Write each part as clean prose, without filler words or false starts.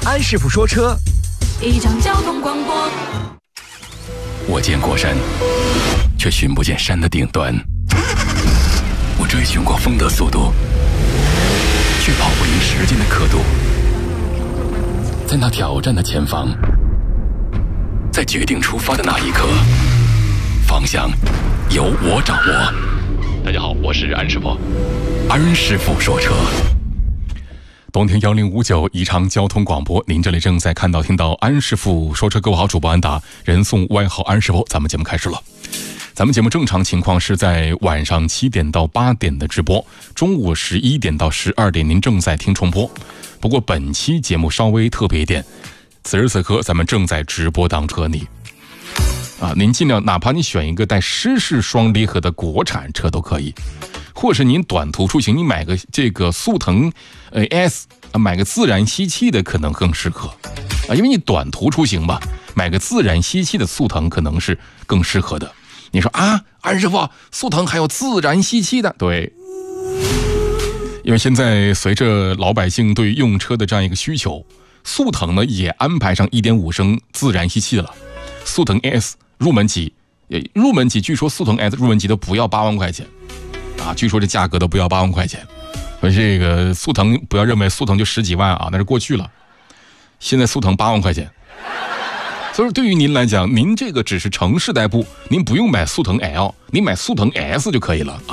安师傅说车， 一张交通广播。 我见过山，却寻不见山的顶端。我追寻过风的速度，却跑不赢时间的刻度。在那挑战的前方，在决定出发的那一刻，方向由我掌握。大家好，我是安师傅，安师傅说车。冬天1059宜昌交通广播，您这里正在看到听到安师傅说车。各位好，主播安达，人送外号安师傅。咱们节目开始了。咱们节目正常情况是在晚上7点到8点的直播，中午11点到12点您正在听重播。不过本期节目稍微特别一点，此时此刻咱们正在直播当车你您尽量哪怕你选一个带湿式双离合的国产车都可以，或是您短途出行你买个这个速腾S 买个自然吸气的可能更适合因为你短途出行吧，买个自然吸气的速腾可能是更适合的。你说安师傅，速腾还有自然吸气的？对，因为现在随着老百姓对用车的这样一个需求，速腾呢也安排上 1.5 升自然吸气的了。速腾 S 入门级据说速腾 S 入门级都不要8万块钱据说这价格都不要8万块钱。这个速腾不要认为速腾就10几万那是过去了，现在速腾8万块钱。所以对于您来讲，您这个只是城市代步，您不用买速腾 L， 您买速腾 S 就可以了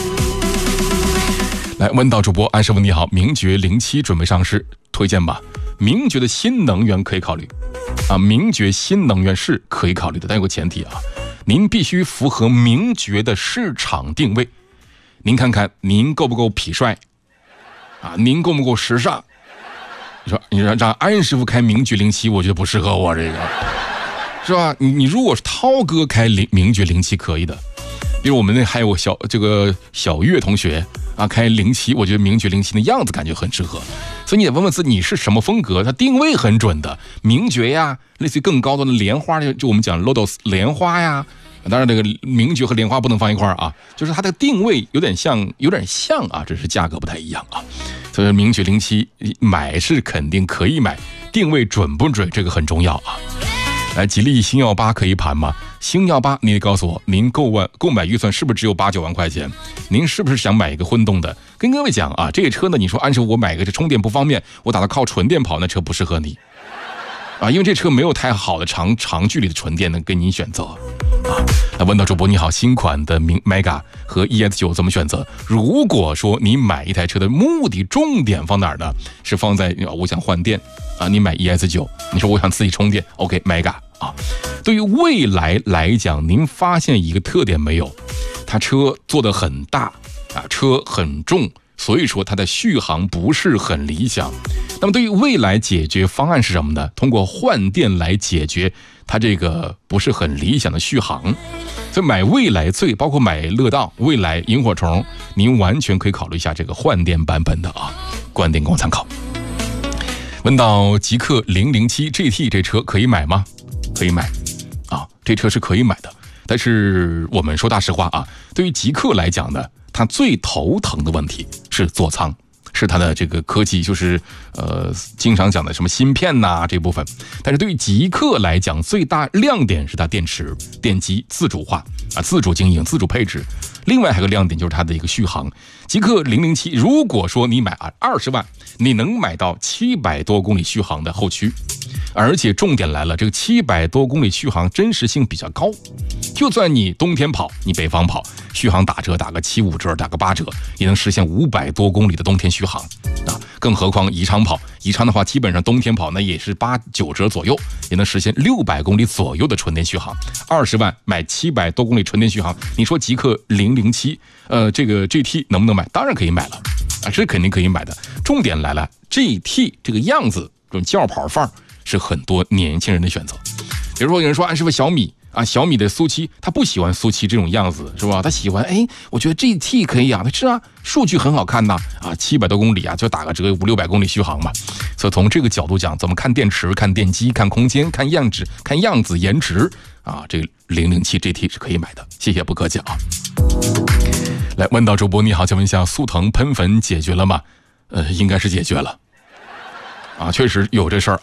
来，问到主播安师傅你好，名爵07准备上市，推荐吧。名爵的新能源可以考虑名爵新能源是可以考虑的，但有个前提您必须符合名爵的市场定位。您看看您够不够痞帅您够不够时尚？你说让安师傅开名爵07，我觉得不适合我这个，是吧？你如果是涛哥开名爵07可以的，比如我们那还有小岳同学开07，我觉得名爵07的样子感觉很适合。所以你得问问自己你是什么风格，它定位很准的。名爵呀，类似于更高端的莲花，就我们讲 Lotus 莲花呀。当然这个名爵和莲花不能放一块就是它的定位有点像只是价格不太一样所以名爵07买是肯定可以买，定位准不准这个很重要来，吉利星耀8可以盘吗？星耀8你得告诉我您购买预算是不是只有8、9万块钱？您是不是想买一个混动的？跟各位讲这个车呢，你说安师傅我买个这充电不方便，我打算靠纯电跑，那车不适合你因为这车没有太好的长距离的纯电能给您选择问到主播你好，新款的Mega 和 ES9 怎么选择？如果说你买一台车的目的重点放哪儿呢？是放在我想换电你买 ES9， 你说我想自己充电 OK Mega 对于蔚来来讲，您发现一个特点没有？它车做得很大车很重，所以说它的续航不是很理想。那么对于蔚来解决方案是什么呢？通过换电来解决它这个不是很理想的续航。所以买蔚来最包括买乐道、蔚来、萤火虫，您完全可以考虑一下这个换电版本的观点供参考。问到极氪007 GT 这车可以买吗？可以买这车是可以买的。但是我们说大实话对于极氪来讲呢，它最头疼的问题是座舱，是它的这个科技，就是经常讲的什么芯片这部分。但是对于极氪来讲，最大亮点是它电池电机自主化自主经营、自主配置。另外还有个亮点就是它的一个续航。极氪007如果说你买20万，你能买到700多公里续航的后驱，而且重点来了，这个700多公里续航真实性比较高。就算你冬天跑，你北方跑，续航打折，打个7、5折，打个8折，也能实现500多公里的冬天续航更何况宜昌跑，宜昌的话基本上冬天跑那也是8、9折左右，也能实现600公里左右的纯电续航。20万买700多公里纯电续航，你说极氪007这个 GT 能不能买？当然可以买了这是肯定可以买的。重点来了， GT 这个样子，这种轿跑范儿是很多年轻人的选择。比如说有人说是不是小米小米的苏七，他不喜欢苏七这种样子，是吧？他喜欢我觉得 GT 可以他是数据很好看700多公里就打个折500、600公里续航嘛。所以从这个角度讲，怎么看电池、看电机、看空间、看样子、颜值这个007 GT 是可以买的。谢谢，不客气来，问到主播你好，请问一下，速腾喷粉解决了吗？应该是解决了确实有这事儿